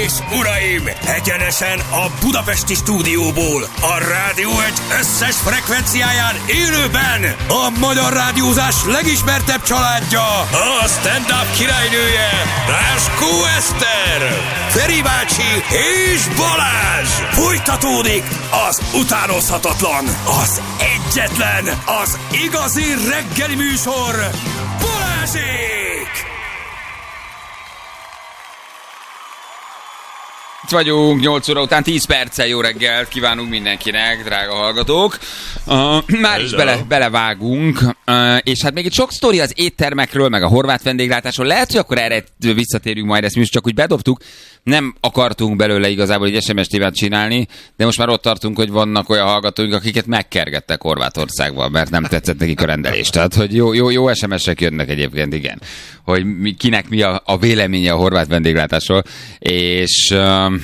és uraim, egyenesen a budapesti stúdióból, a Rádió Egy összes frekvenciáján élőben a magyar rádiózás legismertebb családja, a stand-up királynője, Ráskó Eszter, Feri bácsi és Balázs. Folytatódik az utánozhatatlan, az egyetlen, az igazi reggeli műsor, Balázsék! Itt vagyunk, 8 óra után 10 perccel. Jó reggelt kívánunk mindenkinek, drága hallgatók. Már is belevágunk, és hát még itt sok sztori az éttermekről, meg a horvát vendéglátásról. Lehet, hogy akkor erre visszatérünk majd, ezt mi csak úgy bedobtuk. Nem akartunk belőle igazából egy SMS tévát csinálni, de most már ott tartunk, hogy vannak olyan hallgatóink, akiket megkergettek Horvátországban, mert nem tetszett nekik a rendelés. Tehát, hogy jó SMS-ek jönnek egyébként, igen. Hogy kinek mi a véleménye a horvát vendéglátásról, és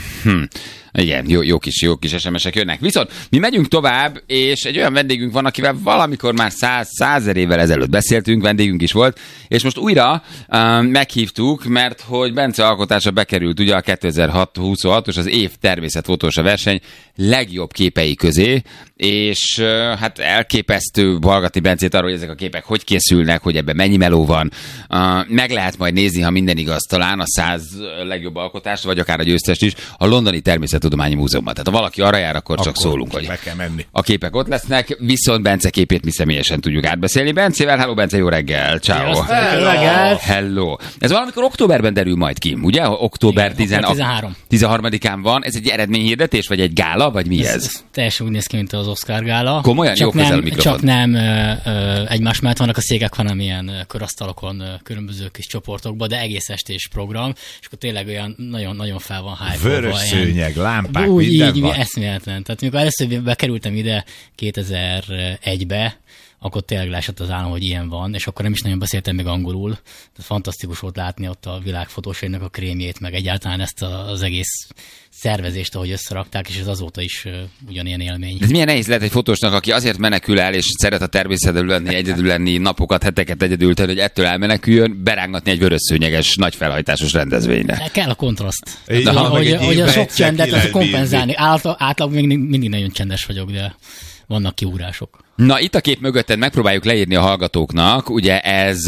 igen, jó kis SMS-ek jönnek. Viszont mi megyünk tovább, és egy olyan vendégünk van, akivel valamikor már 100 évvel ezelőtt beszéltünk, vendégünk is volt, és most újra meghívtuk, mert hogy Bence alkotása bekerült ugye a 2026-os az év természetfotósa verseny legjobb képei közé, és hát elképesztő hallgatni Bencét arról, hogy ezek a képek hogy készülnek, hogy ebben mennyi meló van. Meg lehet majd nézni, ha minden igaz, talán a 100 legjobb alkotást, vagy akár a győztest is, a Londoni Természettudományi Múzeumban. Tehát ha valaki arra jár, akkor csak szólunk, hogy a képek ott lesznek, viszont Bence képét mi személyesen tudjuk átbeszélni. Bencével, hello Bence, jó reggel, ciao. Hello. Ez valamikor októberben derül majd ki, ugye? Október 13-án van. Ez egy eredményhirdetés, vagy egy gála, vagy mi ez? Teljesen úgy néz ki, mint az Oscar gála. Komolyan? Jó közel a mikrofon. Csak nem egymás mellett vannak a székek, hanem ilyen körasztalokon, különböző kis csoportokban, de egész estés program, és akkor tényleg olyan nagyon fel van hype-olva. Vörös szőnyeg, lámpák, úgy, minden így, van. Eszméletlen. Tehát mikor először bekerültem ide 2001-be, akkor tényleg leesett az állam, hogy ilyen van, és akkor nem is nagyon beszéltem még angolul. Tehát fantasztikus volt látni ott a világfotósainak a krémjét, meg egyáltalán ezt az egész szervezést, ahogy összerakták, és ez azóta is ugyanilyen élmény. Ez milyen nehéz lehet egy fotósnak, aki azért menekül el, és szeret a természetben lenni, egyedül lenni, napokat, heteket egyedül tenni, hogy ettől elmeneküljön, berángatni egy vörösszőnyeges, nagy felhajtásos rendezvényre. Kell a kontraszt. Hogy a sok csendet kompenzálni. Általában mindig nagyon csendes vagyok, de vannak kiugrások. Na, itt a kép mögötted megpróbáljuk leírni a hallgatóknak, ugye ez